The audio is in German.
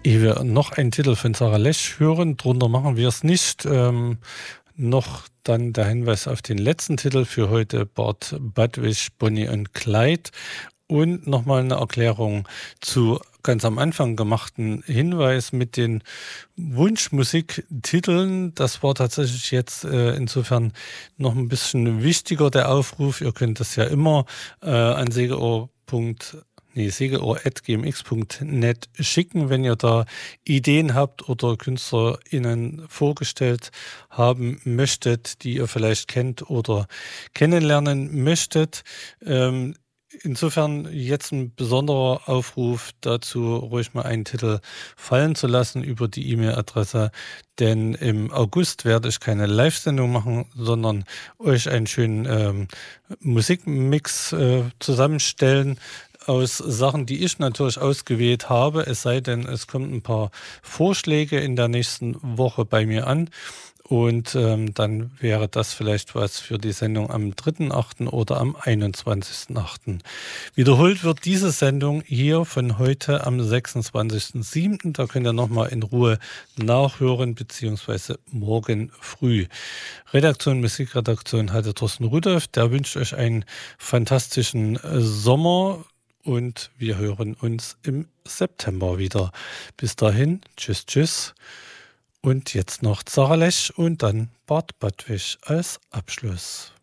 Ehe wir noch einen Titel von Sarah Lesch hören, drunter machen wir es nicht. Noch dann der Hinweis auf den letzten Titel für heute, Bart Budwish, Bonnie und Clyde. Und nochmal eine Erklärung zu ganz am Anfang gemachten Hinweis mit den Wunschmusiktiteln. Das war tatsächlich jetzt insofern noch ein bisschen wichtiger, der Aufruf. Ihr könnt das ja immer an segeohr.gmx.net schicken, wenn ihr da Ideen habt oder KünstlerInnen vorgestellt haben möchtet, die ihr vielleicht kennt oder kennenlernen möchtet. Insofern jetzt ein besonderer Aufruf dazu, ruhig mal einen Titel fallen zu lassen über die E-Mail-Adresse, denn im August werde ich keine Live-Sendung machen, sondern euch einen schönen Musikmix zusammenstellen aus Sachen, die ich natürlich ausgewählt habe, es sei denn, es kommen ein paar Vorschläge in der nächsten Woche bei mir an. Und dann wäre das vielleicht was für die Sendung am 3.8. oder am 21.8. Wiederholt wird diese Sendung hier von heute am 26.7. Da könnt ihr nochmal in Ruhe nachhören, beziehungsweise morgen früh. Redaktion, Musikredaktion hatte Thorsten Rudolph. Der wünscht euch einen fantastischen Sommer und wir hören uns im September wieder. Bis dahin, tschüss, tschüss. Und jetzt noch Sarah Lesch und dann Bart Budwish als Abschluss.